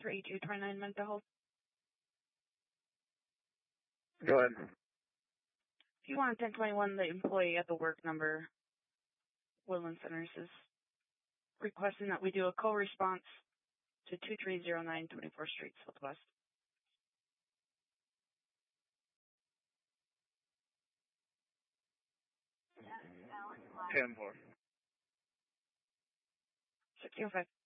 3229 mental health. Go ahead. If you want 1021, the employee at the work number, Woodland Centers, is requesting that we do a co-response to 2309 24th Street Southwest. Yes, Alex. 605.